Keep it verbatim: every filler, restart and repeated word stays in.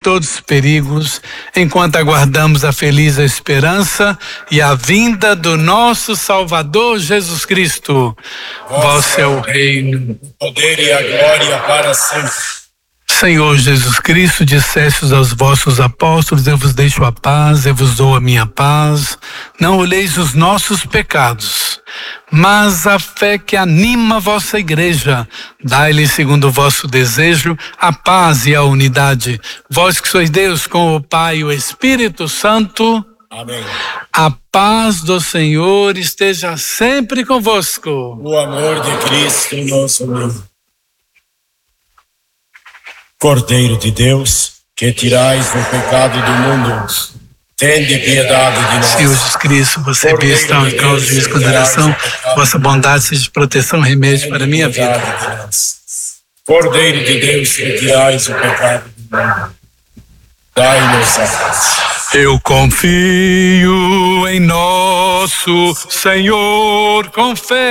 todos os perigos, enquanto aguardamos a feliz esperança e a vinda do nosso Salvador Jesus Cristo. Vosso é o reino, o poder e a glória para sempre. Senhor Jesus Cristo, dissestes aos vossos apóstolos: eu vos deixo a paz, eu vos dou a minha paz. Não olheis os nossos pecados, mas a fé que anima a vossa igreja. Dai-lhe, segundo o vosso desejo, a paz e a unidade. Vós que sois Deus com o Pai e o Espírito Santo. Amém. A paz do Senhor esteja sempre convosco. O amor de Cristo, nosso Deus. Cordeiro de Deus, que tirais o pecado do mundo, tende piedade de nós. Senhor Jesus Cristo, você que está em causa de desconsideração, vossa bondade seja de proteção, remédio para a minha vida. Cordeiro de Deus, que tirais o pecado do mundo, dai-nos a paz. Eu confio em nosso Senhor com fé.